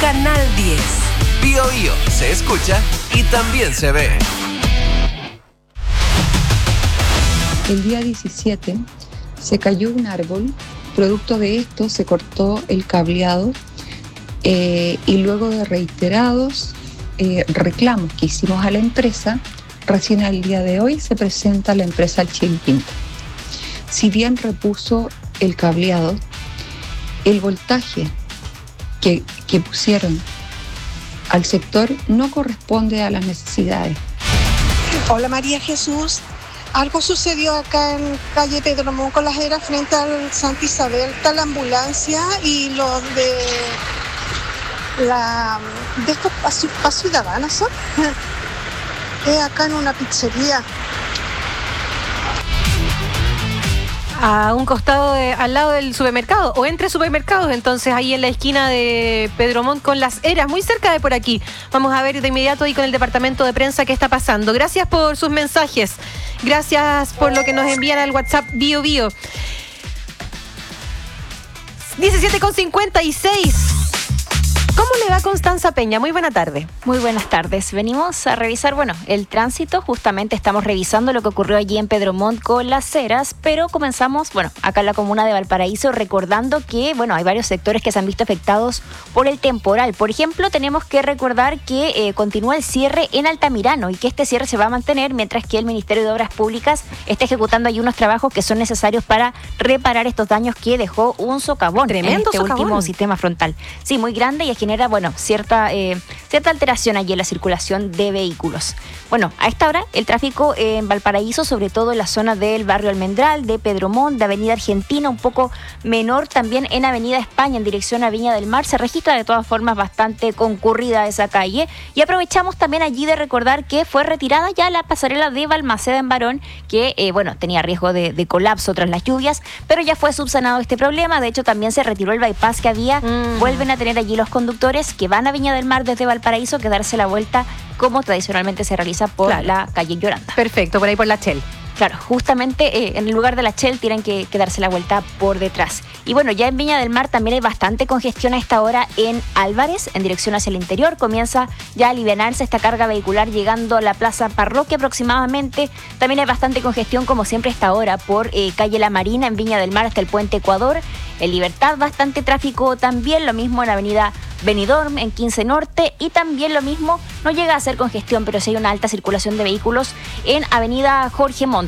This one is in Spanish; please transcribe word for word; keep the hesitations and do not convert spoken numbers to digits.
Canal diez. Bio Bio se escucha y también se ve. El día diecisiete se cayó un árbol, producto de esto se cortó el cableado eh, y luego de reiterados eh, reclamos que hicimos a la empresa, recién al día de hoy se presenta la empresa al Chilpinta. Si bien repuso el cableado, el voltaje que, que pusieron al sector no corresponde a las necesidades. Hola María Jesús. Algo sucedió acá en calle Pedro Montt con las Heras frente al Santa Isabel. Está la ambulancia y los de la de estos pasos pa ciudadanos son es acá en una pizzería. A un costado, de, al lado del supermercado, o entre supermercados, entonces ahí en la esquina de Pedro Montt con las Heras, muy cerca de por aquí. Vamos a ver de inmediato ahí con el departamento de prensa qué está pasando. Gracias por sus mensajes, gracias por lo que nos envían al WhatsApp Bio Bio. diecisiete con cincuenta y seis. ¿Cómo le va Constanza Peña? Muy buena tarde. Muy buenas tardes. Venimos a revisar, bueno, el tránsito. Justamente estamos revisando lo que ocurrió allí en Pedro Montt con las Heras, pero comenzamos, bueno, acá en la comuna de Valparaíso, recordando que, bueno, hay varios sectores que se han visto afectados por el temporal. Por ejemplo, tenemos que recordar que eh, continúa el cierre en Altamirano y que este cierre se va a mantener mientras que el Ministerio de Obras Públicas está ejecutando allí unos trabajos que son necesarios para reparar estos daños que dejó un socavón. Tremendo en este socavón. Último sistema frontal. Sí, muy grande y genera, bueno, cierta, eh, cierta alteración allí en la circulación de vehículos. Bueno, a esta hora el tráfico en Valparaíso, sobre todo en la zona del barrio Almendral, de Pedro Montt, de Avenida Argentina, un poco menor también en Avenida España en dirección a Viña del Mar, se registra de todas formas bastante concurrida esa calle. Y aprovechamos también allí de recordar que fue retirada ya la pasarela de Balmaceda en Barón, que eh, bueno, tenía riesgo de, de colapso tras las lluvias, pero ya fue subsanado este problema. De hecho, también se retiró el bypass que había. Mm. Vuelven a tener allí los conductores que van a Viña del Mar desde Valparaíso que darse la vuelta como tradicionalmente se realiza por claro. la calle Lloranda. Perfecto, por ahí por la Shell. Claro, justamente eh, en el lugar de la Shell tienen que, que darse la vuelta por detrás. Y bueno, ya en Viña del Mar también hay bastante congestión a esta hora en Álvarez, en dirección hacia el interior. Comienza ya a alivianarse esta carga vehicular llegando a la Plaza Parroquia aproximadamente. También hay bastante congestión, como siempre, a esta hora por eh, calle La Marina, en Viña del Mar hasta el Puente Ecuador. En Libertad, bastante tráfico también, lo mismo en Avenida Benidorm, en quince Norte, y también lo mismo, no llega a ser congestión, pero sí hay una alta circulación de vehículos en Avenida Jorge Montt.